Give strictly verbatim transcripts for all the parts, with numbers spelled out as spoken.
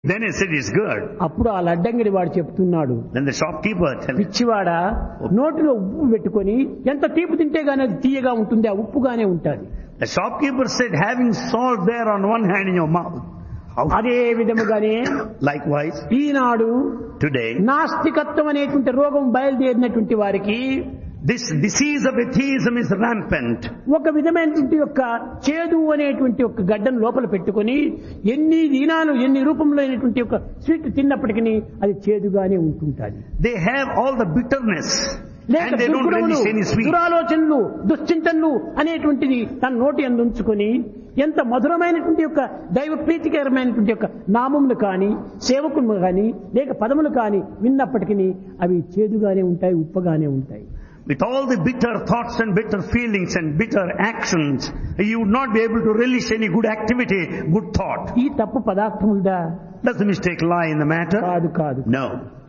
Then he said, it's good. అప్పుడు ఆ లడ్డంగిడి వాడు చెప్తున్నాడు, Then the shopkeeper tell him, పిచ్చివాడా, నోటిలో ఉప్పు పెట్టుకొని ఎంత తీపి తింటే గానీ అది తీయగా ఉంటుంది, ఆ ఉప్పుగానే ఉంటుంది. the shopkeeper said, having salt there on one hand in your mouth. How? అదే విధముగానే Likewise, ఈనాడు today, నాస్తికత్వం అనేటువంటి రోగం బయలుదేరినటువంటి వారికి this disease of atheism is rampant. ఒక విధమైనటువంటి యొక్క చేదు అనేటువంటి ఒక గడ్డను లోపల పెట్టుకొని ఎన్ని దినాలు ఎన్ని రూపంలో అయినటువంటి ఒక స్వీట్ తిన్నప్పటికీ అది చేదుగానే ఉంటుంటుంది. They have all the bitterness లేక and they don't దుర్గుణములు, relish any sweet. దురాలోచనలు, దుశ్చింతనలు అనేటువంటిది తన నోటి అందు ఉంచుకొని ఎంత మధురమైనటువంటి యొక్క దైవ ప్రీతికరమైనటువంటి యొక్క నామములు కానీ సేవకులు కానీ లేక పదములు కానీ విన్నప్పటికీ అవి చేదుగానే ఉంటాయి, ఉప్పగానే ఉంటాయి. With all the bitter thoughts and bitter feelings and bitter actions, you would not be able to relish any good activity, good thought. ఈ తప్పు పదార్థములుదా? Does the mistake lie in the matter? కాదు కాదు, No.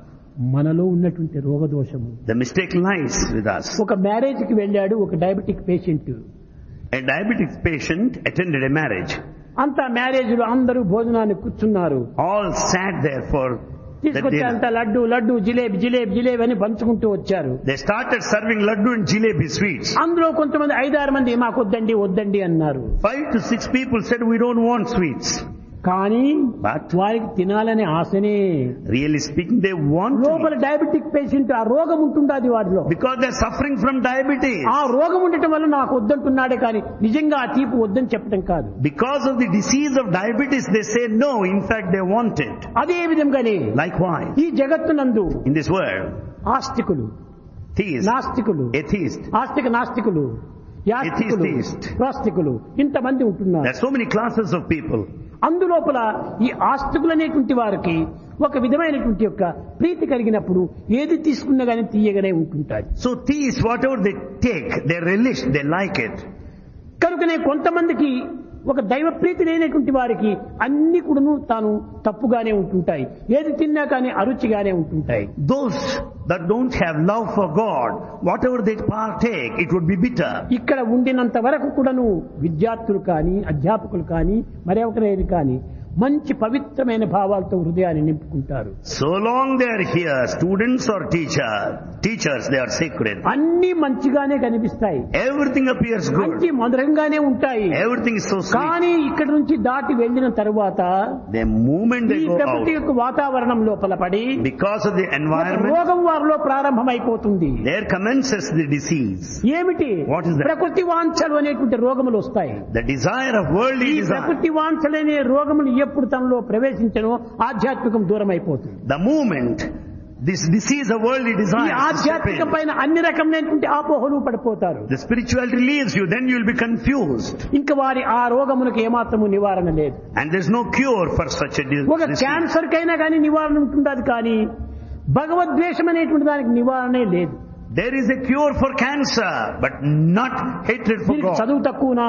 మనలో ఉన్నటువంటి రోగదోషము. The mistake lies with us. ఒక marriage కి వెళ్ళాడు ఒక diabetic patient. A diabetic patient attended a marriage. అంతా మ్యారేజ్ లో అందరూ భోజనాన్ని కూర్చున్నారు. All sat there for the తీసుకొచ్చి dinner. అంత లడ్డు లడ్డు జిలేబీ జిలేబీ జిలేబీ అని పంచుకుంటూ వచ్చారు. They started serving laddu and jalebi sweets. అందులో కొంతమంది ఐదారు మంది మాకు వద్దండి వద్దండి అన్నారు. Five to six people said, we don't want sweets. కానీ But వారికి తినాలనే ఆశనే. really speaking, they want to లోపల డయాబెటిక్ పేషెంట్ ఆ రోగం ఉంటుండది వారిలో. because they're suffering from diabetes. ఆ రోగం ఉండటం వల్ల నాకు వద్దంటున్నాడే కానీ నిజంగా ఆ తీపి వద్దని చెప్పడం కాదు. Because of the disease of diabetes, they say no. In fact, they want it. అదే విధంగానే Likewise, ఈ జగత్తునందు in this world, ఆస్తికులు, theists, నాస్తికులు, atheists, ఆస్తిక నాస్తికులు, యాస్తికులు, Atheist. ప్రాస్తికులు ఇంతమంది ఉంటున్నారు. there are so many classes of people. అందులోపల ఈ ఆస్తికులు అనేటువంటి వారికి ఒక విధమైనటువంటి యొక్క ప్రీతి కలిగినప్పుడు ఏది తీసుకున్నా గానీ తీయగానే ఉంటుంటారు. So theists, whatever they take, they relish, they like it. కనుకనే కొంతమందికి ఒక దైవ ప్రీతి లేనటువంటి వారికి అన్ని కూడాను తాను తప్పుగానే ఉంటుంటాయి, ఏది తిన్నా కానీ అరుచిగానే ఉంటుంటాయి. Those that don't have love for God, whatever they partake, it would be bitter. ఇక్కడ ఉండినంత వరకు కూడాను విద్యార్థులు కానీ అధ్యాపకులు కానీ మరొకరైనా కానీ మంచి పవిత్రమైన భావాలతో హృదయాన్ని నింపుకుంటారు. So long they are here, students or teachers, teachers, they are sacred. అన్ని మంచిగానే కనిపిస్తాయి, Everything appears good. మంచి మధురంగానే ఉంటాయి. Everything is so sweet. కానీ ఇక్కడ నుంచి దాటి వెళ్ళిన తరువాత The moment ఈ they go ప్రకృతి out, యొక్క వాతావరణం లోపల పడి because of the ఒక environment, రోగం వారిలో ప్రారంభమైపోతుంది. there commences the disease. ఏమిటి? What is that? ప్రకృతి వాంఛలు అనేటువంటి రోగములు వస్తాయి. The desire of worldly ఈ desire. ప్రకృతి వాంఛలు అనే రోగములు ఎప్పుడు తనలో ప్రవేశించనో ఆధ్యాత్మికం దూరం అయిపోతుంది. The moment this disease of worldly ఈ desire ఆధ్యాత్మిక పైన అన్ని రకమైనటువంటి ఆపోహలు పడిపోతారు. the spirituality leaves you, then you will be confused. ఇంకా వారి ఆ రోగములకు ఏమాత్రము నివారణ లేదు. And there's no cure for such a dis- ఒక disease. క్యాన్సర్ కైనా కానీ నివారణ ఉంటుండదు, కానీ భగవద్వేషం అనేటువంటి దానికి నివారణే లేదు. There is a cure for cancer, but not hatred for దీనికి God. చదువు తక్కువనా,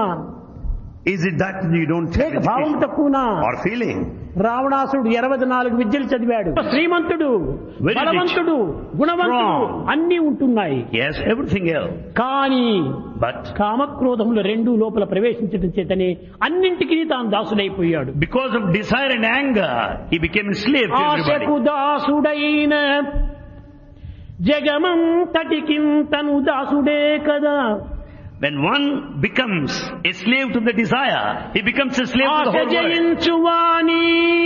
Is it that you don't have లేక భావం education తక్కువనా? or feeling? రావణాసుడు ఇరవై నాలుగు విద్యలు చదివాడు. శ్రీమంతుడు, Very rich, బలవంతుడు, గుణవంతుడు strong. అన్ని ఉంటున్నాయి. Yes, everything else. కానీ But కామక్రోధములు రెండు లోపల ప్రవేశించడం చేతనే అన్నింటికీ తాను దాసుడైపోయాడు. because of desire and anger, he became a slave to everybody. ఆశకు దాసుడైన జగమంతటికింతను దాసుడే కదా. When one becomes a slave to the desire, he becomes a slave to the Asha whole world. జయించువాని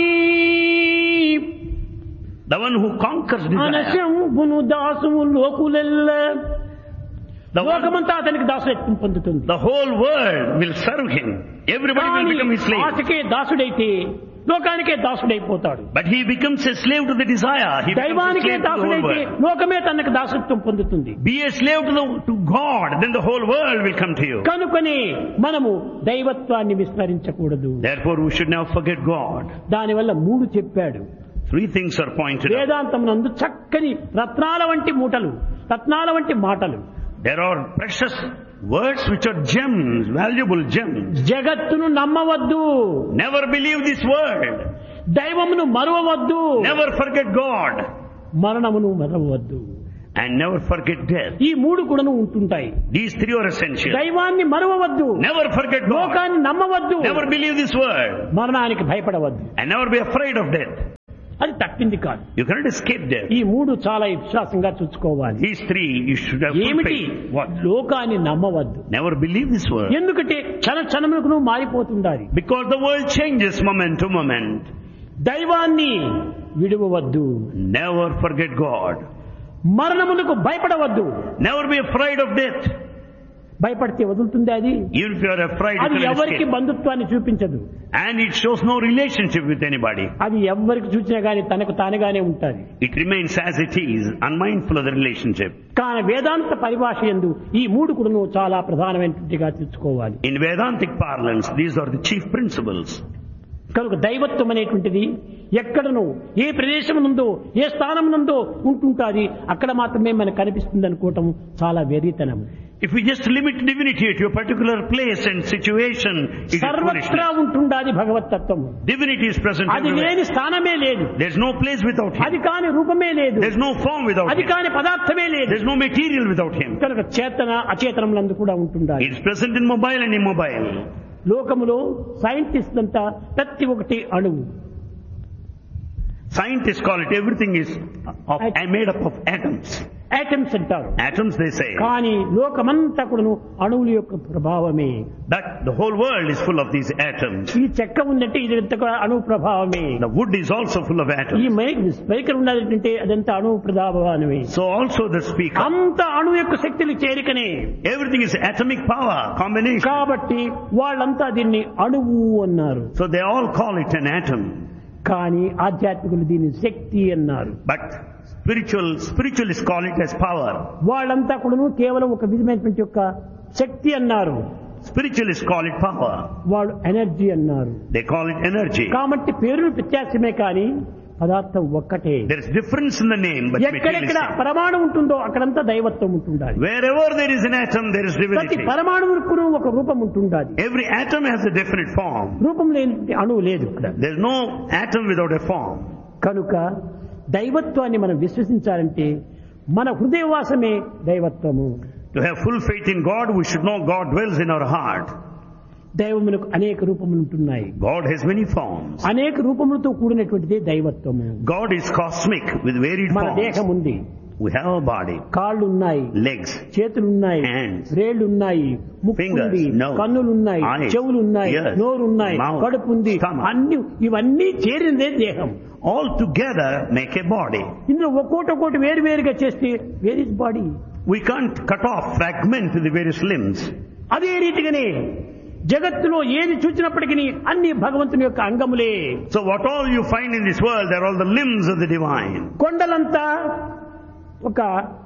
The one who conquers desire, అనశంబును దాసువు లోకులెల్ల. the one, లోకమంతా అతనికి దాసుడత్వం పొందుతుంది. the whole world will serve him. Everybody will కానీ become his slave. ఆశకే దాసుడైతే లోకానికే దాసుడైపోతాడు. But he becomes a slave to the desire. He becomes a దైవానికే slave to the whole దాసుడైతే world. లోకమే తనకు దాసత్వం పొందుతుంది. Be a slave to, the, to God, then the whole world will come to you. కనుకనే మనము దైవత్వాన్ని విస్మరించకూడదు. Therefore, we should never forget God. దానివల్ల మూడు చెప్పాడు. Three things are pointed out. వేదాంతం నందు చక్కని రత్నాల వంటి మూటలు, రత్నాల వంటి మాటలు. There are precious words which are gems, valuable gems. జగత్తును నమ్మవద్దు, Never believe this word. దైవమును మరువవద్దు, Never forget God. మరణమును మరవవద్దు. and never forget death. ఈ మూడు కూడాను ఉంటుంటాయి. These three are essential. దైవాన్ని మరవవద్దు, Never forget God. లోకాన్ని నమ్మవద్దు, Never believe this word, మరణానికి భయపడవద్దు. and never be afraid of death. అది తప్పింది కాదు. You cannot escape death. ఈ మూడు చాలా విశ్వాసంగా చూసుకోవాలి. These three you should have full ఏమిటి? faith. What? లోకాన్ని నమ్మవద్దు. Never believe this word. ఎందుకంటే క్షణ క్షణములకు నువ్వు మారిపోతుండాలి. Because the world changes moment to moment. దైవాన్ని విడువవద్దు. Never forget God. మరణమునకు భయపడవద్దు. Never be afraid of death. భయపడితే వదులుతుంది అది. Even if you are afraid, అది you can ఎవరికి escape. బంధుత్వాన్ని చూపించదు. And it shows no relationship with anybody. అది ఎవరికి చూసినా గానీ తనకు తానుగానే ఉంటుంది. It remains as it is, unmindful of the relationship. కానీ వేదాంత పరిభాష యందు ఈ మూడు కూడాను చాలా ప్రధానమైనట్టుగా తీసుకోవాలి. In Vedantic parlance, these are the chief principles. కనుక దైవత్వం అనేటువంటిది ఎక్కడనో ఏ ప్రదేశమునందో ఏ స్థానమునందో ఉంటుంటాది, అక్కడ మాత్రమే మనకు కనిపిస్తుంది అనుకోవటం చాలా వెర్రితనం. If we just limit divinity to a particular place and situation, it is సర్వత్రా foolishness. ఉంటుండాది భగవతత్వం. Divinity is present అది everywhere. లేని స్థానమే లేదు. There's no place without Him. అది కాని రూపమే లేదు. There's no form without అది Him. కాని పదార్థమే లేదు. There's no material without Him. కనుక చేతన అచేతనములందు కూడా ఉంటుండాలి. It is present in mobile and immobile. లోకములో సైంటిస్టులంతా ప్రతి ఒక్కటి అణువు. Scientists call it everything is of, At- made up of atoms. Atoms అంటారు. Atoms, they say. కానీ లోకమంతా కూడాను అణువుల యొక్క ప్రభావమే. That the whole world is full of these atoms. ఈ చెక్క ఉందంటే ఇది ఎంత కూడా అణువు ప్రభావమే. The wood is also full of ఈ atoms. మైక్ స్పీకర్ ఉన్నదంటే అదంతా అణువు ప్రభావమే. So also the speaker. అంత అణువు యొక్క శక్తులు చేరికనే. Everything is atomic power combination. కాబట్టి వాళ్ళంతా దీన్ని అణువు అన్నారు. So they all call it an atom. కానీ ఆధ్యాత్మికులు దీన్ని శక్తి అన్నారు. But spiritual spiritualists call it as power. వాళ్ళంతా కూడాను కేవలం ఒక విధమైనటువంటి యొక్క శక్తి అన్నారు. Spiritualists call it power. వాళ్ళు ఎనర్జీ అన్నారు. They call it energy. కాబట్టి పేరులు వ్యత్యాసమే కానీ పదార్థం ఒక్కటే. There is difference in the name, but ఎక్కడెక్కడ materialistic. పరమాణు ఉంటుందో అక్కడంతా దైవత్వం ఉంటుండాలి. Wherever there is an atom, there is ప్రతి divinity. పరమాణువుకు ఒక రూపం ఉంటుండాలి. Every atom has a definite form. రూపం లేని అణువు లేదు ఇక్కడ. There is no atom without a form. కనుక దైవత్వాన్ని మనం విశ్వసించాలంటే మన హృదయవాసమే దైవత్వము. To have full faith in God, we should know God dwells in our heart. దైవమునకు అనేక రూపములు ఉంటున్నాయి. God has many forms. అనేక రూపములతో కూడినటువంటిదే దైవత్వము. God is cosmic with varied మన forms. దేహం ఉంది, We have a body, కాళ్ళు ఉన్నాయి, legs, చేతులు ఉన్నాయి, Hands, వేళ్లు ఉన్నాయి, ముక్కు fingers, ఉంది, nose, కన్నులు ఉన్నాయి, eyes, చెవులు ఉన్నాయి, ears, నోరు ఉన్నాయి, mouth, కడుపు ఉంది, stomach. అన్ని ఇవన్నీ చేరిందే దేహం. all together make a body. ఇందులో ఒక్కోటి ఒక్కోటి వేరు వేరుగా చేస్తే where is body. We can't cut off, fragment the various limbs. అదే రీతిగానే జగత్తులో ఏది చూచినప్పటికీ అన్ని భగవంతుని యొక్క అంగములే. So what all you find in this world, they're all the limbs of the divine. కొండలంతా ఒక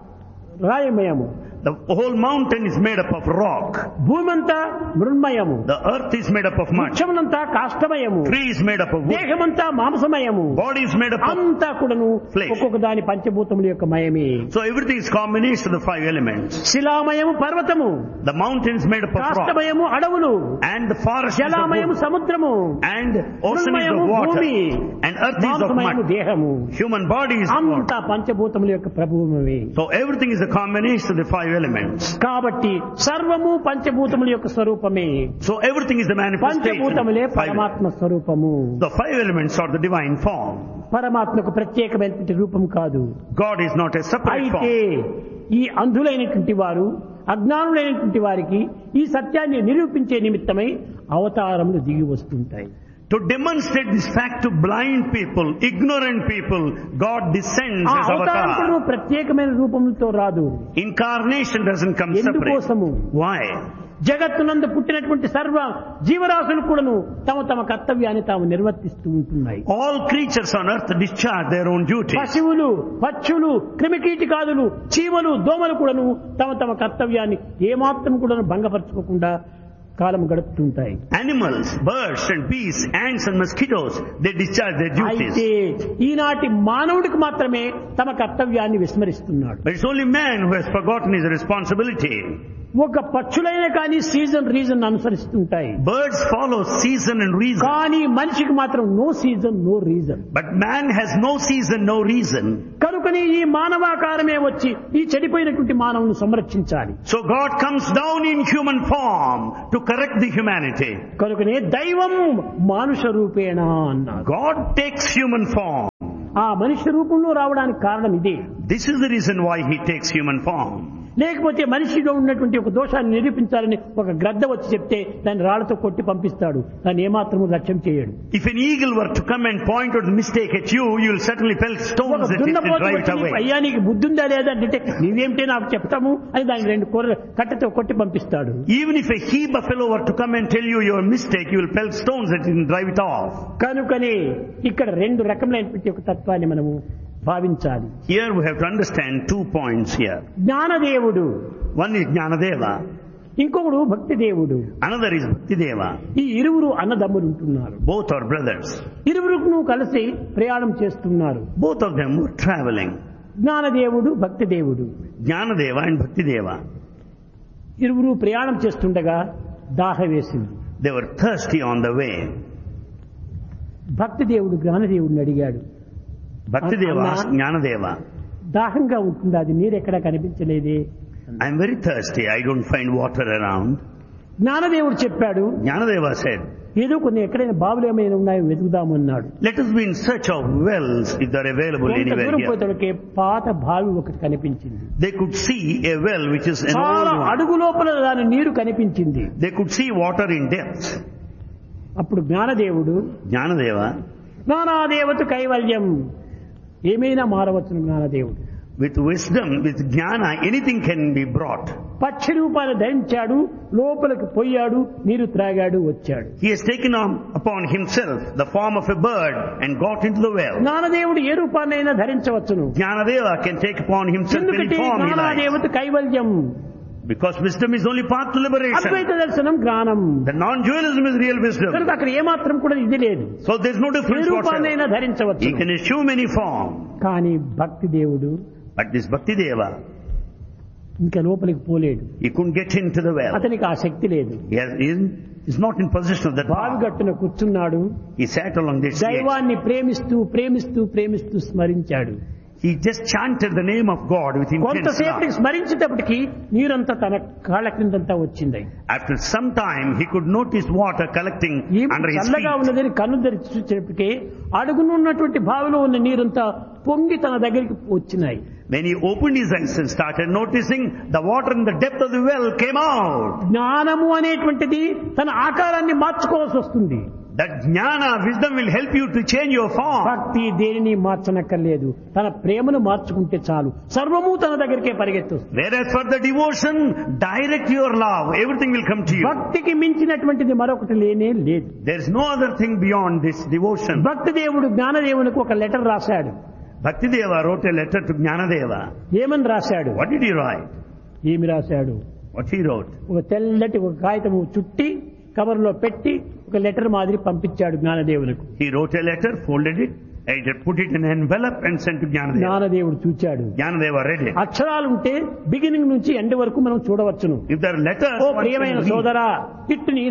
రాయమయము, The whole mountain is made up of rock. భూమంతా మృన్మయము, The earth is made up of mud. వృక్షమునంతా కాష్టమయము, Tree is made up of wood. దేహమంతా మాంసమయము, Body is made up of... అంతా కూడాను Flesh. ఒక్కొక్క దాని పంచభూతముల యొక్క మయమే. So everything is combination of the five elements. శిలామయము పర్వతము, The mountain is made up of rock. కాష్టమయము అడవులు, And the forest is of జలామయము wood. సముద్రము, And ocean is మృన్మయము of water. భూమి, And earth is of మాంసమయము mud. దేహము. Human body is of అంతా water. పంచభూతముల యొక్క ప్రభువమే. So everything is a combination of the five elements. కాబట్టి సర్వము పంచభూతముల యొక్క స్వరూపమే. So everything is the manifestation. పంచభూతములే of five. పరమాత్మ స్వరూపము. The five elements are the divine form. పరమాత్మకు ప్రత్యేకమైనటువంటి రూపం కాదు. God is not a separate అయితే form. ఈ అంధులైనటువంటి వారు, అజ్ఞానులైనటువంటి వారికి ఈ సత్యాన్ని నిరూపించే నిమిత్తమై అవతారములు దిగి వస్తుంటాయి. To demonstrate this fact to blind people, ignorant people, God descends ఆ as అవతారములు avatar. ప్రత్యేకమైన రూపంతో రాదు. Incarnation doesn't come separate. ఎందుకోసము? Why? జగత్తునందు పుట్టినటువంటి సర్వ జీవరాశులు కూడాను తమ తమ కర్తవ్యాన్ని తాము నిర్వర్తిస్తూ ఉంటున్నాయి. All creatures on earth discharge their own duties. పశువులు, పక్షులు, క్రిమికీటకాదులు, చీమలు, దోమలు కూడాను తమ తమ కర్తవ్యాన్ని ఏమాత్రం కూడాను భంగపరచుకోకుండా కాలం గడుపుతుంటాయి. Animals, birds and beasts, ants and mosquitoes, they discharge their duties. అయితే ఈనాటి మానవుడికి మాత్రమే తమ కర్తవ్యాన్ని విస్మరిస్తున్నాడు. But it's only man who has forgotten his responsibility. ఒక పక్షులైన కానీ season reason అనుసరిస్తుంటాయి. Birds follow season and reason. కానీ మనిషికి మాత్రం no season no reason. But man has no season, no reason. కనుకనే ఈ మానవాకారమే వచ్చి ఈ చెడిపోయినటువంటి మానవుని సంరక్షించాలి. So God comes down in human form to correct the humanity. కనుకనే దైవం మానుష రూపేణ అన్నారు. God takes human form. ఆ మనిషి రూపంలో రావడానికి కారణం ఇదే. This is the reason why he takes human form. లేకపోతే మనిషిలో ఉన్నటువంటి ఒక దోషాన్ని నిరూపించాలని ఒక గ్రద్ద వచ్చి చెప్తే దాన్ని రాళ్లతో కొట్టి పంపిస్తాడు. దాన్ని ఏమాత్రము లక్ష్యం చేయడు. If an eagle were to come and point out the mistake at you, you will certainly pelt stones at it and drive it away. అయ్యా నీకు బుద్ధి ఉందా లేదా అంటే నీవేమిటే నాకు చెప్తాము అని దాన్ని రెండు కొర్ర కట్టెతో కొట్టి పంపిస్తాడు. Even if a he buffalo were to come and tell you your mistake, you will pelt stones at it and drive it off. కనుకనే ఇక్కడ రెండు రకములైనటువంటి ఒక తత్వాన్ని మనము భావించాలి. Here we have to understand two points here. జ్ఞానదేవుడు, one is Jnanadeva, ఇంకొకడు భక్తి దేవుడు. another is Bhaktideva. ఈ ఇరువురు అన్నదమ్ములు ఉంటున్నారు. Both are brothers. ఇరువురును కలిసి ప్రయాణం చేస్తున్నారు. Both of them were traveling. జ్ఞానదేవుడు భక్తి దేవుడు. Jnanadeva and Bhaktideva. ఇరువురు ప్రయాణం చేస్తుండగా దాహ వేసింది. They were thirsty on the way. భక్తి దేవుడు జ్ఞానదేవుడిని అడిగాడు. Bhaktideva asked Jnanadeva, దాహంగా ఉంటుంది, అది నీరు ఎక్కడా కనిపించలేదే. I am very thirsty, I don't find water around. జ్ఞానదేవుడు చెప్పాడు, Jnanadeva said, ఏదో కొన్ని ఎక్కడైనా బావులు ఏమైనా ఉన్నాయో వెతుకుదాము అన్నాడు. let us be in search of wells if they are available anywhere here. పోయేటోడికి పాత బావి ఒకటి కనిపించింది. They could see a well which is an old చాలా one. అడుగు లోపల దాని నీరు కనిపించింది. They could see water in depth. అప్పుడు జ్ఞానదేవుడు, Jnanadeva, జ్ఞానాదేవత కైవల్యం, ఏమైనా మారవచ్చును జ్ఞానదేవుడు. with wisdom, with jnana, anything can be brought. పక్షి రూపాన్ని ధరించాడు, లోపలికి పోయాడు, నీరు త్రాగాడు, వచ్చాడు. He has taken on upon himself the form of a bird and got into the well. జ్ఞానదేవుడు A రూపాన్నైనా ధరించవచ్చును. Jnanadeva can take upon himself any ఎందుకంటే form he likes. జ్ఞానాదేవత కైవల్యం, Because wisdom is only path to liberation. అద్వైత దర్శనం జ్ఞానం. The non-dualism is real wisdom. కనుక అక్కడ ఏమాత్రం కూడా ఇది లేదు. So there is no A difference రూపాన్నైనా whatsoever. ధరించవచ్చు. He can assume any form. కానీ భక్తి దేవుడు But this Bhaktideva, ఇంకా లోపలికి పోలేడు. he couldn't get into the well. అతనికి ఆ శక్తి లేదు. He has, he is not in possession of that బావి power. గట్టున కూర్చున్నాడు. He sat along this edge. దైవాన్ని ప్రేమిస్తూ ప్రేమిస్తూ ప్రేమిస్తూ స్మరించాడు. He just chanted the name of God with intense కొంతసేపటికి love. స్మరించేటప్పటికి నీరంతా తన కాళ్ళ కిందంతా వచ్చింది. After some time, he could notice water collecting under his చల్లగా feet. ఉన్నదని కన్ను తెరిచి చూసేటప్పటికి అడుగునున్నటువంటి బావిలో ఉన్న నీరంతా పొంగి తన దగ్గరికి వచ్చినాయి. When he opened his eyes and started noticing, the water in the depth of the well came out. జ్ఞానము అనేటువంటిది తన ఆకారాన్ని మార్చుకోవాల్సి వస్తుంది. That jnana, wisdom will help you to change your form. భక్తి దేనిని మార్చనక్కర్లేదు, తన ప్రేమను మార్చుకుంటే చాలు, సర్వము తన దగ్గరికే పరిగెత్తుస్తుంది. Whereas for the devotion, direct your love, everything will come to you. భక్తికి మించినటువంటిది మరొకటి లేనే లేదు. There is no other thing beyond this devotion. భక్తి దేవుడు జ్ఞానదేవునికి ఒక లెటర్ రాశాడు. Bhaktideva wrote a letter to Jnanadeva. ఏమని రాశాడు? What did he write? ఏమి రాశాడు? What he wrote? ఒక తెల్లటి ఒక కాగితము చుట్టి కవర్లో పెట్టి ఒక లెటర్ మాదిరి పంపించాడు జ్ఞానదేవులకు. He wrote a letter, folded it, and put it in an envelope and sent to Jnanadeva. జ్ఞానదేవుడు చూచాడు. Jnanadeva read it. అక్షరాలుంటే బిగినింగ్ నుంచి ఎండ్ వరకు మనం చూడవచ్చును. If there are letters, oh one ప్రియమైన can read. సోదరా, ఇట్టుని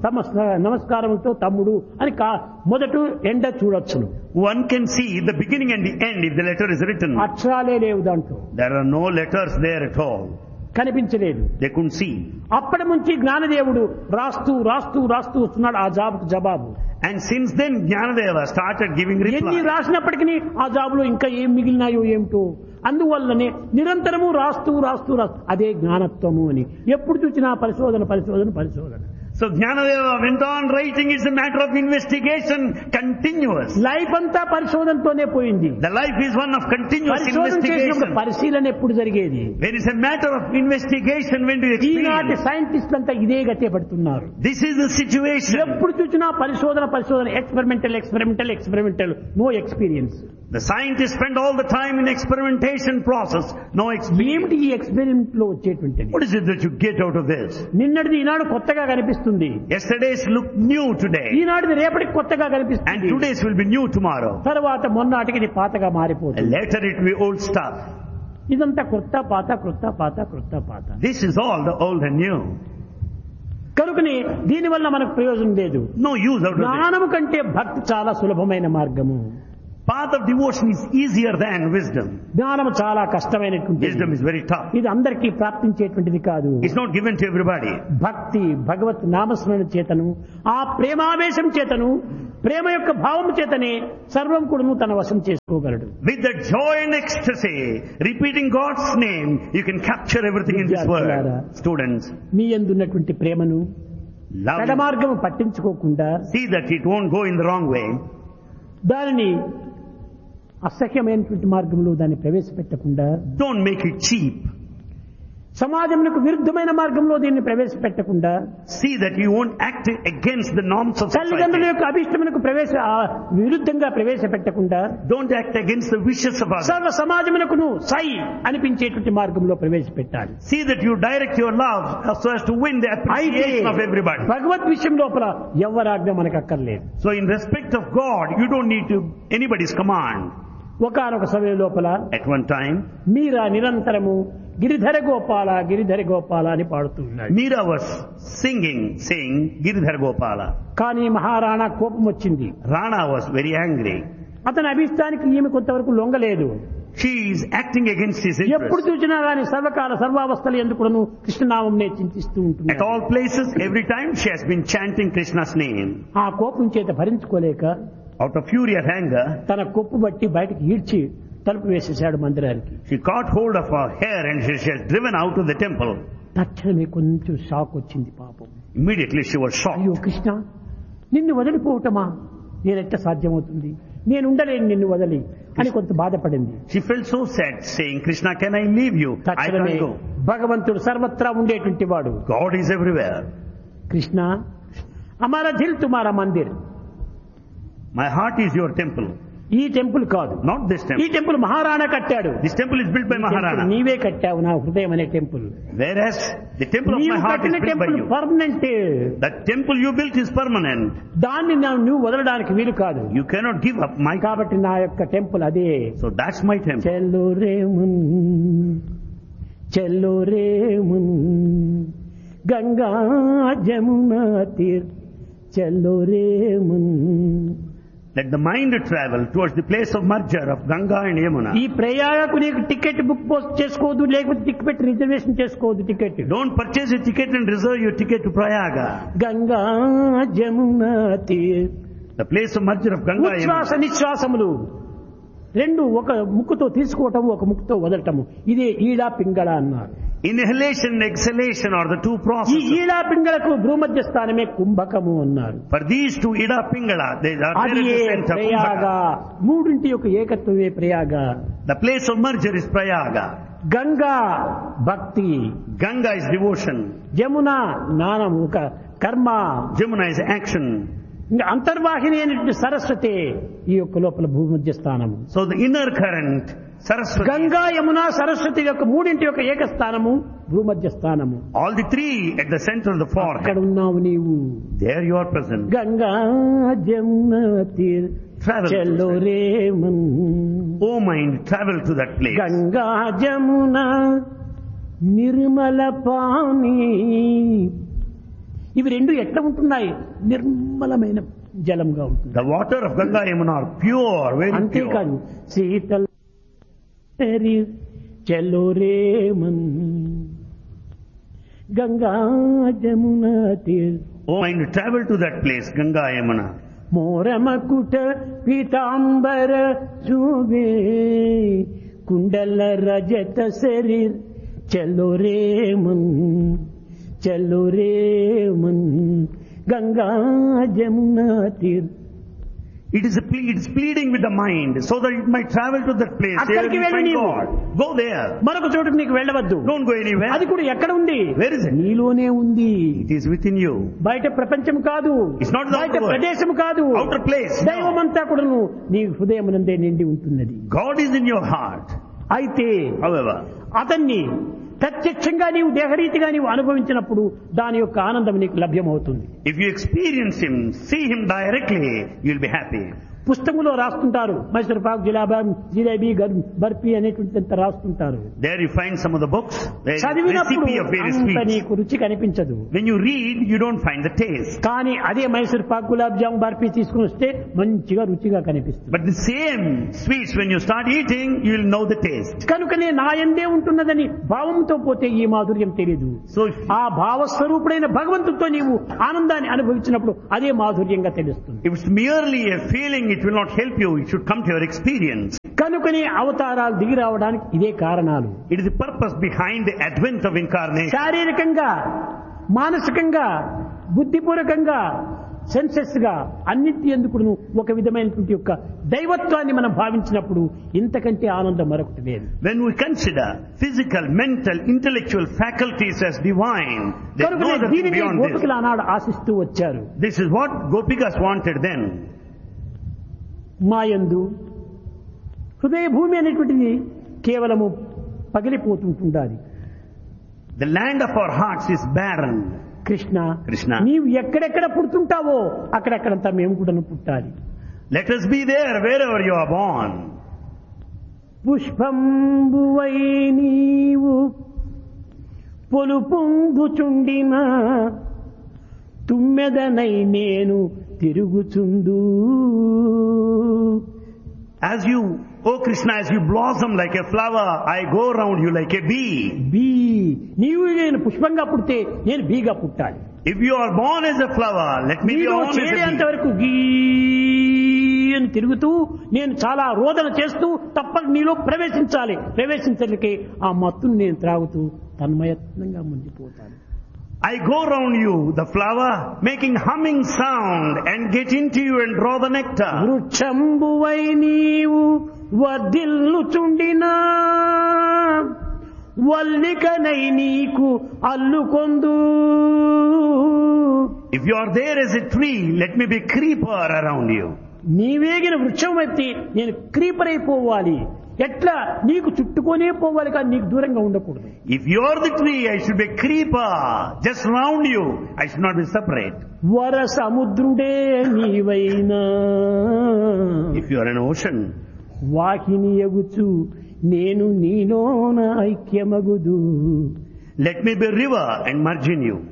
నమస్కారములతో తమ్ముడు అని మొదట ఎండ చూడొచ్చును. One can see the beginning and the end if the letter is written. అక్షరాలే లేవు దాంట్లో. There are no letters there at all. కనిపించలేదు. They couldn't see. అప్పటి నుంచి జ్ఞానదేవుడు రాస్తూ రాస్తూ రాస్తూ వస్తున్నాడు ఆ జాబుకు జవాబు. And since then Jnanadeva started giving ఎన్ని reply. రాసినప్పటికీ ఆ జాబులో ఇంకా ఏం మిగిలినాయో ఏమిటో. అందువల్లనే నిరంతరము రాస్తూ రాస్తూ రాస్తూ అదే జ్ఞానత్వము అని ఎప్పుడు చూసినా పరిశోధన పరిశోధన పరిశోధన. So Jnanadeva went on writing. It's a matter of investigation, continuous. Life అంతా పరిశోధనతోనే పోయింది. The life is one of continuous పరిశోధన చేసినప్పుడు investigation. పరిశీలన ఎప్పుడు జరిగేది? There is a matter of investigation when do you ఈనాటి experience. సైంటిస్టులు అంతా ఇదే గతే పడుతున్నారు. This is the situation. ఎప్పుడు చూసినా పరిశోధన పరిశోధన, experimental experimental experimental, no experience. The scientists spend all the time in experimentation process, no experience. ఏమిటి ఈ ఎక్స్పెరిమెంట్ లో వచ్చేటువంటిది? What is it that you get out of this? నిన్నటిది ఈనాడు కొత్తగా కనిపిస్తుంది. Yesterday's look new today, ఈనాటిది రేపటికి కొత్తగా and కనిపిస్తుంది. today's will be new tomorrow. తర్వాత మొన్నటికి ఇది పాతగా And మారిపోతుంది. later it will be old stuff. ఇదంతా క్రొత్త పాత క్రొత్త పాత క్రొత్త పాత. This is all the old and new. కనుకని దీనివల్ల మనకు ప్రయోజనం లేదు. No use out of it. జ్ఞానము కంటే భక్తి చాలా సులభమైన మార్గము. Path of devotion is easier than wisdom. జ్ఞానము చాలా కష్టమైనటువంటిది. Wisdom is very tough. ఇది అందరికీ ప్రాప్తించేటువంటిది కాదు. It's not given to everybody. భక్తి భగవత్ నామస్మరణ చేతను ఆ ప్రేమావేశం చేతను ప్రేమ యొక్క భావం చేతనే సర్వం కూడాను తన వశం చేసుకోగలడు. With the joy and ecstasy, repeating God's name, you can capture everything in this world. Students, మీ యందున్నటువంటి ప్రేమను love చెడ it. మార్గం పట్టించుకోకుండా See that it won't go in the wrong way. దానిని అసహ్యమైనటువంటి మార్గంలో దాన్ని ప్రవేశపెట్టకుండా, Don't make it cheap. సమాజంకు విరుద్ధమైన మార్గంలో దీన్ని ప్రవేశపెట్టకుండా, See that you won't act against the norms of తల్లిదండ్రుల society. యొక్క అభిష్టమునకు ప్రవేశ ఆ విరుద్ధంగా ప్రవేశపెట్టకుండా, Don't act against the wishes of others. సర్వ సమాజమునకును సై అనిపించేటువంటి మార్గంలో ప్రవేశపెట్టాలి. See that you direct your love so as to win the అయితే appreciation of everybody. భగవద్ విషయం లోపల ఎవరాజ్ఞ మనకు అక్కర్లేదు. So in respect of God, you don't need to anybody's command. ఒకానొక సమయం లోపల At one time, మీరా నిరంతరము గిరిధర గోపాల గిరిధర గోపాల అని పాడుతూ ఉన్నాడు. Meera was singing, saying, Giridhar Gopala. కానీ మహారాణా కోపం వచ్చింది. Rana was very angry. అతని అభిష్టానికి ఈమె కొంతవరకు లొంగలేదు. She is acting against his ఎప్పుడు interest. చూసినా కానీ సర్వకాల సర్వావస్థలు ఎందుకును కృష్ణనామం నే చింతిస్తూ At ఉంటుంది. all places, every time, she has been chanting Krishna's name. ఆ కోపం చేత భరించుకోలేక Out of fury of anger, తన కొప్పు బట్టి బయటకు ఈడ్చి తలుపు వేసేశాడు మందిరానికి. she caught hold of her hair and she she has driven out of the temple. తక్షణమే కొంచెం షాక్ వచ్చింది పాపం. Immediately she was అయ్యో shocked. కృష్ణ, నిన్ను వదిలిపోవటమా నేనెట్ట సాధ్యమవుతుంది, నేను ఉండలేను నిన్ను వదిలి అని కొంత బాధపడింది. She felt so sad, saying, Krishna, can I leave you? I తక్షణమే can't go. భగవంతుడు సర్వత్రా ఉండేటువంటి వాడు. God is everywhere. Krishna, అమారా Dil తుమారా Mandir, My heart is your temple, ఈ టెంపుల్ కాదు, not this ఈ temple. టెంపుల్ మహారాణా కట్టాడు. This temple is built by ఈ టెంపుల్ Maharana. నీవే కట్టావు నా హృదయం అనే temple. Whereas the temple of నీవు my heart is కట్టిన built by temple you. Permanent. The temple you built is permanent. దాన్ని నా- నువ్వు వదలడానికి వీలు కాదు. You cannot give up my. కాబట్టి నా యొక్క టెంపుల్ అదే. So that's my temple. Chhello రేమున్ Chhello రేమున్ Ganga Jamuna తీర్ Chhello రేమున్. Let the mind travel towards the place of merger of Ganga and Yamuna. ఈ ప్రయాగకు నీకు టికెట్ బుక్ పోస్ట్ చేసుకోవద్దు, లేకపోతే టికెట్ రిజర్వేషన్ చేసుకోవద్దు. Ticket Don't purchase a ticket and reserve your ticket to Prayaga. Ganga Jamuna తీర్. The place of merger of Ganga and ఉచ్ఛ్వాస Yamuna. నిశ్వాసములు రెండు ఒక ముక్కుతో తీసుకోవటము, ఒక ముక్కుతో వదలటము, ఇదే ఈడా పింగళ అన్నారు. Inhalation and exhalation are the two ఈ processes. ఈడా పింగళకు భూమధ్య స్థానమే కుంభకము అన్నారు. For these two, Ida Pingala, they are there అది at A the center. Prayag. Kumbhaka. మూడింటి యొక్క ఏకత్వమే Prayag. The place of merger is Prayaga. Ganga భక్తి, Ganga is devotion. జమున జ్ఞానం ఒక కర్మ, Jamuna is action. ఇంకా అంతర్వాహిని అయినటువంటి సరస్వతి ఈ యొక్క లోపల భూమధ్య స్థానము. So the inner current, Saraswati. Ganga Yamuna Saraswati యొక్క మూడింటి యొక్క ఏక స్థానము భూమధ్య స్థానము. All the three at the center of the అక్కడ forehead. ఉన్నావు నీవు. There you are present. Ganga Jamuna తీర్ Travel. Chhello Raman. Oh mind, travel to that place. Ganga Jamuna Nirmala pani, ఇవి రెండు ఎట్లా ఉంటున్నాయి, నిర్మలమైన జలంగా ఉంటుంది. The water of Ganga Yamuna are pure, very అంతేకాదు pure. Sheetal Chhello Raman Ganga Jamuna తీర్. Oh mind, travel to that place, Ganga Yamuna. మోరమకుట Pitambara శోభే కుండల రజత శరీర్ చెల్లో రేమన్ చెల్లో Raman Ganga Jamuna తీర్. It is a ple- it is pleading with the mind so that it might travel to that place. There అక్కడికి you వెళ్ళి find నీవు. God. Go there. మరొక చోటుకు నీకు వెళ్ళవద్దు. Don't go anywhere. అది కూడా ఎక్కడ ఉంది, Where is it? నీలోనే ఉంది. It is within you. బయట ప్రపంచం కాదు, It's not the బయట outer world. ప్రదేశం కాదు, Outer place. దైవం అంతా కూడాను నీ హృదయమునందే నిండి ఉంటున్నది. God is in your heart. అయితే However, అతన్ని ప్రత్యక్షంగా నీవు దేహరీతిగా నీవు అనుభవించినప్పుడు దాని యొక్క ఆనందం నీకు లభ్యమవుతుంది. if you experience Him, see Him directly, you'll be happy. పుస్తకంలో రాస్తుంటారు మైసూర్ పాక్ జిలాబా జిలేబీ బర్ఫీ అనేటువంటి రాస్తుంటారు. There you find some of the books. There is చదివినప్పుడు recipe of various అంత sweets. నీకు రుచి కనిపించదు. When you read, you don't find the taste. కానీ అదే మైసూర్ పాక్ గులాబ్ జామ్ బర్ఫీ తీసుకుని వస్తే మంచిగా రుచిగా కనిపిస్తుంది. But the same sweets, when you start eating, you will know the taste. కనుకనే నా యందే ఉంటున్నదని భావంతో పోతే ఈ మాధుర్యం తెలియదు. So if, ఆ భావస్వరూపుడైన భగవంతుడితో నీవు ఆనందాన్ని అనుభవించినప్పుడు అదే మాధుర్యంగా తెలుస్తుంది. if it's merely a feeling, it will not help you. It should come to your experience. కనుకనే అవతారాలు దిగి రావడానికి ఇదే కారణాలు. It is the purpose behind the advent of incarnation. శారీరకంగా మానసికంగా బుద్ధిపూర్వకంగా సెన్సెస్ గా అన్నింటి ఎందుకు ఒక విధమైనటువంటి యొక్క దైవత్వాన్ని మనం భావించినప్పుడు ఇంతకంటే ఆనందం మరొకటి లేదు. When we consider physical, mental, intellectual faculties as divine, there is no other thing దీనిని beyond this. గోపికలు ఆనాడు ఆశిస్తూ వచ్చారు. This is what Gopikas wanted then. మాయందు హృదయ భూమి అనేటువంటిది కేవలము పగిలిపోతుంటుండాలి. The land of our hearts is barren. Krishna Krishna. నీవు ఎక్కడెక్కడ పుడుతుంటావో అక్కడెక్కడంతా మేము కూడా పుట్టాలి. Let us be there wherever you are born. పుష్పంబువై నీవు పొలుపొందుచుండిన తుమ్మెదనై నేను తిరుగుచుందు. As you, oh Krishna, as you blossom like a flower, I go around you like a bee. Be నీవు నేను పుష్పంగా పుడితే నేను బీగా పుట్టాలి. If you are born as a flower, let me be నీలో born as a చేరేంత bee. వరకు గీ అని తిరుగుతూ నేను చాలా రోదన చేస్తూ తప్పక నీలో ప్రవేశించాలి. ప్రవేశించడానికి ఆ మత్తును నేను త్రాగుతూ తన్మయత్నంగా ముందుపోతాను. I go around you, the flower, making humming sound and get into you and draw the nectar. వృక్షంబువై నీవు వర్ధిల్లుచుండినా వల్లికనై నీకు అల్లుకొందు. If you are there as a tree, let me be creeper around you. నీవేగిన వృక్షం ఎత్తి నేను క్రీపర్ అయిపోవాలి. ఎట్లా నీకు చుట్టుకొనే పోవాలి కానీ నీకు దూరంగా ఉండకూడదు. If you are the tree, I should be a creeper just round you. I should not be separate. వర సముద్రుడే నీవైనా If you are an ocean, వాహిని ఎగుచు నేను నీలోన ఐక్యమగుదు. let me be river and merge in you.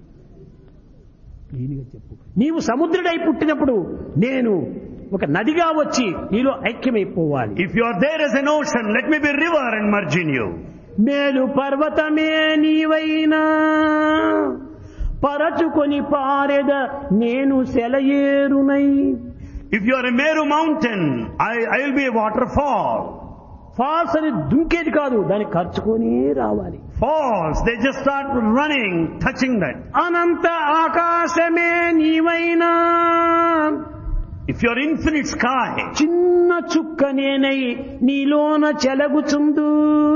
దీనిగా చెప్పు. నీవు సముద్రుడై పుట్టినప్పుడు నేను ఒక నదిగా వచ్చి నీలో ఐక్యమైపోవాలి. If you are there as an ocean, let me be river and merge in you. మేలు పర్వతమే నీవైనా పరచుకొని పారెద నేను సెలయేరునై. If you are a Meru mountain, I, I will be a waterfall. Falls అని దుంకేది కాదు, దాన్ని ఖర్చుకొని రావాలి. Falls, they just start running, touching that. Anantha Aakasame నీవైనా If you are infinite sky, చిన్న చుక్క నేనై నీలోన చెలగుచుందు.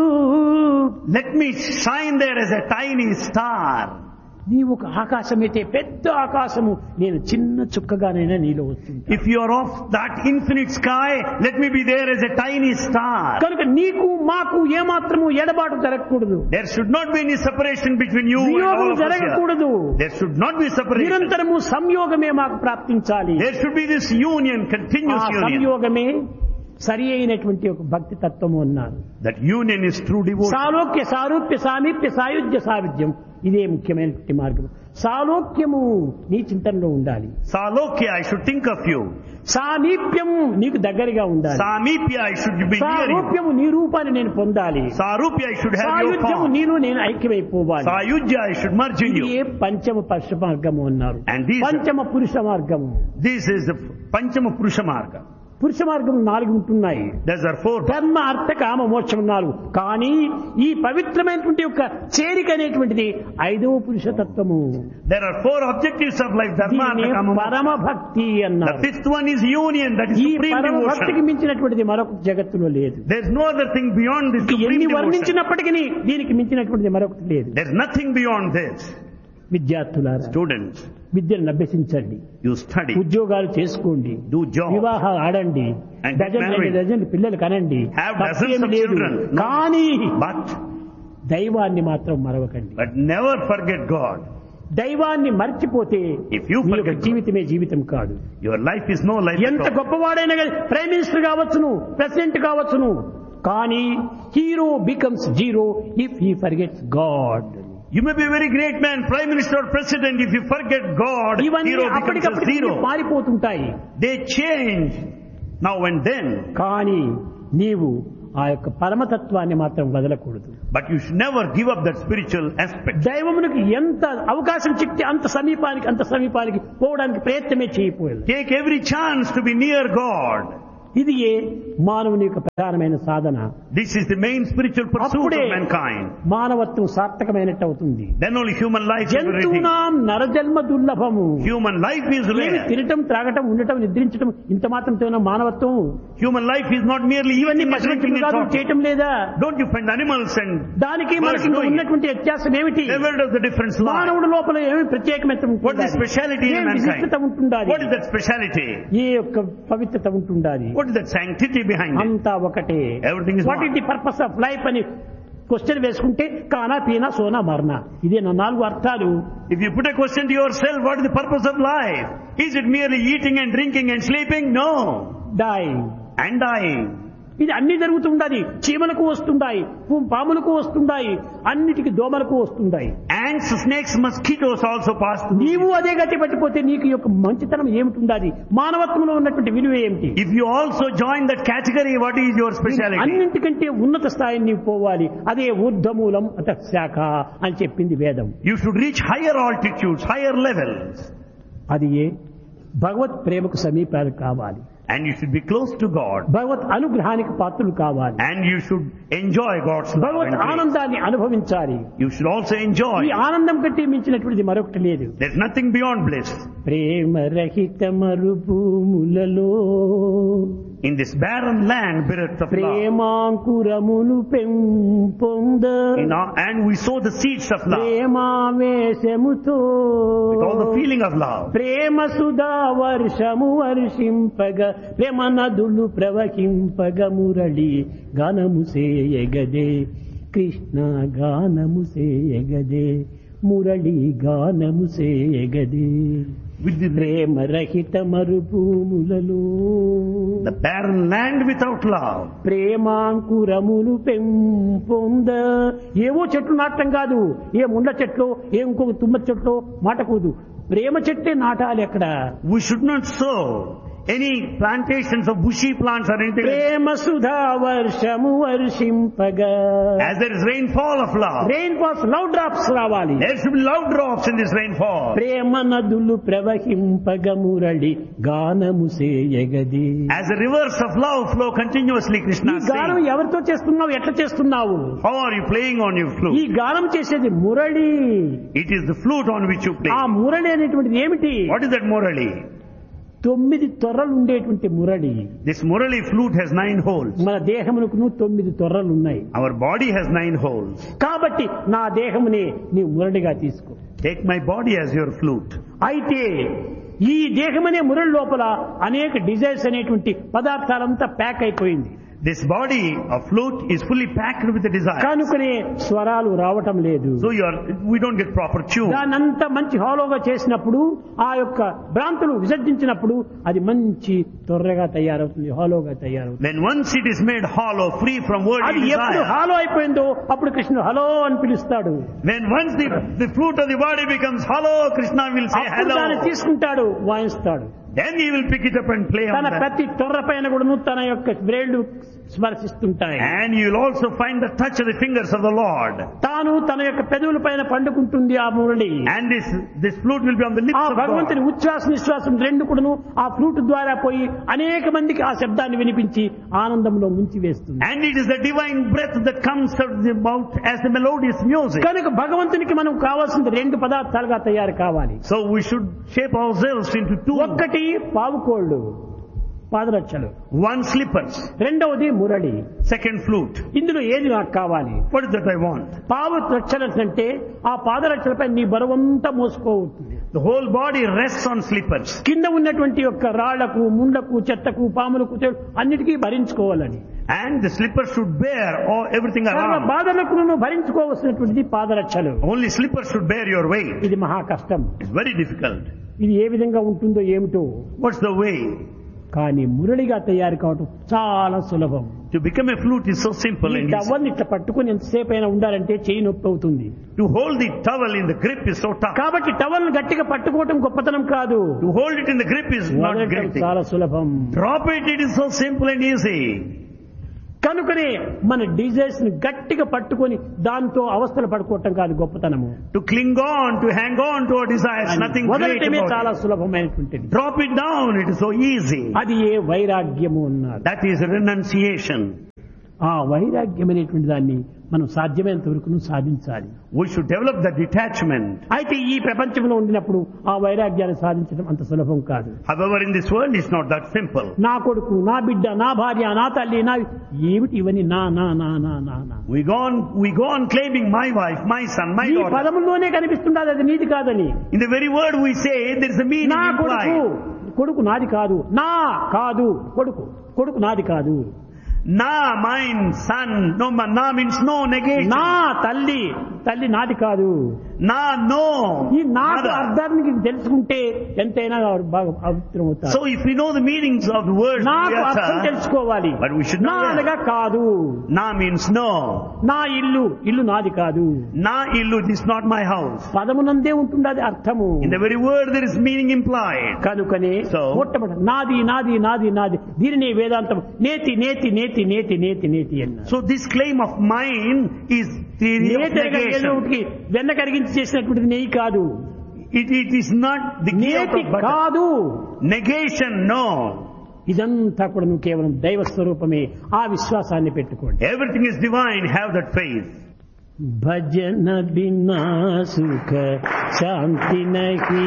let me shine there as a tiny star. నీవు ఒక ఆకాశమైతే పెద్ద ఆకాశము, నేను చిన్న చుక్కగానైనా నీలో వస్తుంది. If you are of that infinite sky, let me be there as a tiny star. కనుక నీకు మాకు ఏమాత్రము ఎడబాటు జరగకూడదు. There should not be any separation between you and all వియోగం of us here. జరగకూడదు. There should not be separation. నిరంతరము సంయోగమే మాకు ప్రాప్తించాలి. There should be this union, ఆ continuous union. సంయోగమే సరి అయినటువంటి ఒక భక్తి తత్వము అన్నారు. That union is true devotion. సాలోక్య సారూప్య సామీప్య సాయుధ్య సావిధ్యం, ఇదే ముఖ్యమైనటువంటి మార్గం. సాలోక్యము నీ చింతనలో ఉండాలి. Salokya, I should think of you. సామీప్యము నీకు దగ్గరగా ఉండాలి. Samipya, I should be near you. సారూప్యము నీ రూపాన్ని నేను పొందాలి. Sarupya, I should have your సాయుధ్యము form. నీలో నేను ఐక్యమైపోవాలి. Sayujya, I should merge in ఇది you. పంచమ పురుష మార్గము అన్నారు. And these- పంచమ పురుష మార్గము. This is the Panchama Purusha Marga. పురుష మార్గం నాలుగు ఉంటున్నాయి. Those are four. ధర్మ అర్థ కామ మోక్షం నాలుగు. కానీ ఈ పవిత్రమైనటువంటి యొక్క చేరిక అనేటువంటిది ఐదవ పురుషతత్వము. There are four objectives of life. Dharma, Artha, దీనిని Kama, Moksha. పరమ భక్తి The అన్నారు. fifth one is union. That is ఈ supreme పరమ భక్తికి devotion. మించినటువంటిది మరొక జగత్తులో లేదు. There is no other thing beyond this ఎన్ని supreme devotion. వర్ణించినప్పటికీ దీనికి మించినటువంటిది మరొకటి లేదు. There is nothing beyond this. విద్యార్థులారా, Students, విద్యను అభ్యసించండి, you study, ఉద్యోగాలు చేసుకోండి, do job, వివాహాలు ఆడండి, And get dozen married. Dozen పిల్లలు కనండి, have dozens తప్పేమీ of లేదు. children. No. కానీ But, దైవాన్ని మాత్రం మరవకండి. but never forget God. దైవాన్ని మర్చిపోతే If you నీ యొక్క forget God. జీవితమే జీవితం కాదు. Your life is no life at ఎంత all. గొప్పవాడైనా కానీ ప్రైమ్ మినిస్టర్ కావచ్చును, ప్రెసిడెంట్ కావచ్చును, కానీ hero becomes zero if he forgets God. You may be a very great man, prime minister or president, if you forget God, ఇవన్నీ hero becomes a అప్పటికప్పుడు zero. మారిపోతుంటాయి. They change now and then, కానీ నీవు ఆ యొక్క పరమతత్వాన్ని మాత్రం వదలకూడదు. but you should never give up that spiritual aspect. దైవమునకు ఎంత అవకాశం చిక్కితే అంత సమీపానికి అంత సమీపానికి పోవడానికి ప్రయత్నమే చేయకపోయారు. Take every chance to be near God. ఇది ఏ మానవుని యొక్క ప్రధానమైన సాధన. This is the main spiritual pursuit అప్పుడే of mankind. మానవత్వం సార్థకమైనట్టు అవుతుంది. Then only human life is ready. జంతువునాం నరజన్మ దుర్లభము. Human life is ఏమి rare. తినటం, త్రాగటం, ఉండటం, నిద్రించటం ఇంత మాత్రం మానవత్వం. Human life is not merely ఇవన్నీ eating and drinking and పశువులు talking. చేయటం లేదా? Don't you find animals and దానికి birds మనకి doing it? ఉన్నటువంటి వ్యత్యాసం ఏమిటి? Then where does the difference lie? మానవుడి లోపల ఏమి ప్రత్యేకత What is the speciality in ఏమి విశిష్టత mankind? ఉంటుండాలి? What is that speciality? ఏ యొక్క పవిత్రత ఉంటుండాలి? What is that sanctity behind it? అంతా ఒకటే. Everything is what one. Is the purpose of life అని క్వశ్చన్ వేసుకుంటే కానా పీనా సోనా మర్నా, ఇదే నా నాలుగు అర్థాలు. If you put a question to yourself, what is the purpose of life? Is it merely eating and drinking and sleeping? No. Die And dying. ఇది అన్ని జరుగుతుండాలి. చీమలకు వస్తుండాయి, పూ- పాములకు వస్తుండాయి, అన్నిటికీ దోమలకు వస్తుండాయి. Ants, snakes, mosquitoes also pass through. నీవు అదే గతి పట్టిపోతే నీకు యొక్క మంచితనం ఏమిటి ఉండాలి? మానవత్వంలో ఉన్నటువంటి విలువ ఏమిటి? If you also join that category, what is your speciality? అన్నింటికంటే ఉన్నత స్థాయిని నీవు పోవాలి. అదే ఊర్ధమూలం అత శాఖ అని చెప్పింది వేదం. You should reach higher altitudes, higher levels. అది ఏ భగవత్ ప్రేమకు సమీపాలు కావాలి. And you should be close to God. భగవత్ అనుగ్రహానికి పాత్రలు కావాలి. And you should enjoy God's love Bhagwat and grace. ఆనందాన్ని అనుభవించాలి. You should also enjoy. ఈ ఆనందం కంటే మించినటువంటిది మరొకటి లేదు. There's nothing beyond bliss. ప్రేమ రహిత మరుభూములలో In this barren land, bereft of love. ప్రేమాంకురమును పెంపొంద In our, and we sow the seeds of love. ప్రేమావేశముతో With all the feeling of love. ప్రేమ సుధా వర్షము వర్షింపగ, ప్రేమ నదులు ప్రవహింపగ, మురళి గానము సేయగదే, కృష్ణ గానము సేయగదే, మురళి గానము సేయగదే. With the, ప్రేమ రహిత మరుభూములలో the barren land without love. ప్రేమాంకురములు పెంపొంద. ఏవో చెట్లు నాటం కాదు, ఏ ముండ్ల చెట్లు, ఏ ఇంకొక తుమ్మ చెట్లు మాటకూదు. ప్రేమ చెట్టే నాటాలి అక్కడ. We should not sow any plantations of bushy plants or anything. ప్రేమ సుధా వర్షము వర్షింపగా. As there is rainfall of love. Rain falls love drops రావాలి. There should be love drops in this rainfall. ప్రేమ నదులు ప్రవహింపగ, మురళి గానము సేయగది. As the rivers of love flow continuously, ఈ Krishna గానం says. ఎవరితో చేస్తున్నావు, ఎట్లా చేస్తున్నావు? How are you playing on your ఈ flute? గానం చేసేది Murali. It is the flute on which you play. ఆ మురళి అనేటువంటిది ఏమిటి? What is that murali? తొమ్మిది తొర్రలు ఉండేటువంటి Murali. This murali flute has nine holes. మన దేహమునకు తొమ్మిది తొర్రలు ఉన్నాయి. Our body has nine holes. కాబట్టి నా దేహమునే నీవు మురళిగా తీసుకో. Take my body as your flute. అయితే ఈ దేహమనే మురళి లోపల అనేక డిజైర్స్ అనేటువంటి పదార్థాలంతా ప్యాక్ అయిపోయింది. This body of flute is fully packed with the desire. కనుకనే స్వరాలు రావటం లేదు. So you are, we don't get proper tune. దానంతా మంచి హాలోగా చేసినప్పుడు, ఆ యొక్క భ్రాంతులు విసర్జించినప్పుడు అది మంచి తొర్రగా తయారవుతుంది, హాలోగా తయారవుతుంది. When once it is made hollow, free from అది worldly ఎప్పుడు desire. హాలో అయిపోయిందో అప్పుడు కృష్ణుడు హలో అని పిలుస్తాడు. When once the, the flute of the body becomes hollow, Krishna will say అప్పుడు దాన్ని hello. తీసుకుంటాడు, వాయిస్తాడు. Then he will pick it up and play తన on that. ప్రతి తొర్ర పైన కూడా తన యొక్క వ్రేళ్లు స్పర్శిస్తుంటాయి. And you will also find the touch of the fingers of the Lord. తాను తన యొక్క పెదవుల పైన పండుకుంటుంది ఆ Murali. And this, this flute will be on the lips ఆ of God. భగవంతుని ఉచ్ఛ్వాస నిశ్వాసం రెండు కూడాను ఆ ఫ్లూట్ ద్వారా పోయి అనేక మందికి ఆ శబ్దాన్ని వినిపించి ఆనందంలో ముంచి వేస్తుంది. And it is the divine breath that comes out of the mouth as the melodious music. కనుక భగవంతునికి మనం కావాల్సింది రెండు పదార్థాలుగా తయారు కావాలి. So we should shape ourselves into two. ఒక్కటి పావుకోళ్ళు, పాదరక్షలు. One slippers. రెండవది మురళి. Second flute. ఇందులో ఏది నాకు కావాలి? What is that I want? పావు రక్షలు అంటే ఆ పాదరక్షలపై నీ బరువంతా మోసుకోవచ్చు. The whole body rests on slippers. కింద ఉన్నటువంటి యొక్క రాళ్లకు, ముండ్లకు, చెత్తకు, పాములకు అన్నిటికీ భరించుకోవాలని. And the slippers should bear all, everything సర్వ around. బాధలకు నువ్వు భరించుకోవలసినటువంటిది పాదరక్షలు. Only slippers should bear your weight. ఇది మహా కష్టం. It's very difficult. ఇది ఏ విధంగా ఉంటుందో ఏమిటో. What's the way? కానీ మురళిగా తయారు కావటం చాలా సులభం. To become a flute is so simple ఈ and easy. టవల్ని ఇట్లా పట్టుకుని ఎంతసేపు అయినా ఉండాలంటే చేయి నొప్పి అవుతుంది. To hold the towel in the grip is so tough. కాబట్టి టవల్ గట్టిగా పట్టుకోవటం గొప్పతనం కాదు. To hold it in the grip is not వదలటం great thing. చాలా సులభం. Drop it, it is so simple and easy. కనుకనే మన డిజైర్స్ ని గట్టిగా పట్టుకొని దాంతో అవస్థలు పడుకోవటం కాదు గొప్పతనము. To cling on, to hang on to our desires, nothing great వదలటమే about చాలా it. సులభమైనటువంటిది. Drop it down, it is so easy. అది ఏ వైరాగ్యము అన్నారు. That is renunciation. ఆ వైరాగ్యం అనేటువంటి దాన్ని మనం సాధ్యమైనంత వరకు సాధించాలి. We should develop that detachment. అయితే ఈ ప్రపంచంలో ఉండినప్పుడు ఆ వైరాగ్యాన్ని సాధించడం అంత సులభం కాదు. However, in this world it's not that simple. నా కొడుకు, నా బిడ్డ, నా భార్య, నా తల్లి, నా ఏమిటి ఇవన్నీ నా నా నా నా నా నా We go on, we go on claiming my wife, my son, my ఈ daughter. పదముల్లోనే కనిపిస్తుండదు అది నీది కాదని. In the very word we say, there is a meaning నా కొడుకు, implied. కొడుకు నాది కాదు, నా కాదు కొడుకు, కొడుకు నాది కాదు. Na, mine, son, no, ma- na means no, negation. నా తల్లి, తల్లి నాది కాదు. Na, no. ఈ నాకు Mother. అర్థానికి తెలుసుకుంటే ఎంతైనా బాగా పవిత్రం అవుతారు. So if we know the meanings of the words, నాకు we అర్థం utter, తెలుసుకోవాలి. but we should నా know అనగా that. కాదు. Na means no. నా ఇల్లు, ఇల్లు నాది కాదు. Na illu, this is not my house. పదమునందే ఉంటుండది అర్థము. In the very word there is meaning implied. కనుకనే So- మొట్టమొదటి నాది నాది నాది నాది దీనిని వేదాంతం నేతి నేతి నేతి నేతి నేతి నేతి అన్నారు. So this claim of mine is theory of నేతి negation. వెన్న కరిగించి చేసినటువంటిది నెయ్యి కాదు. It, it is not the ghee out నేతి of butter. కాదు. Negation, no. ఇదంతా కూడా నువ్వు కేవలం దైవ స్వరూపమే. ఆ విశ్వాసాన్ని పెట్టుకోండి. Everything is divine, have that faith. భజన బినా సుఖ శాంతి నహీ,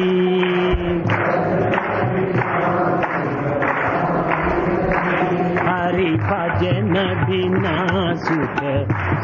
హరి భజన బినా సుఖ